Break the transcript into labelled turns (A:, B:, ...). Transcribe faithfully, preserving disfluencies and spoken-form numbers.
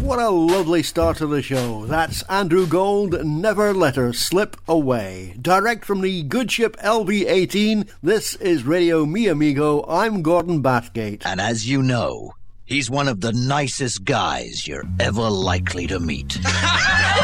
A: What a lovely start to the show. That's Andrew Gold, Never Let Her Slip Away. Direct from the good ship L V eighteen, this is Radio Mi Amigo. I'm Gordon Bathgate.
B: And as you know, he's one of the nicest guys you're ever likely to meet.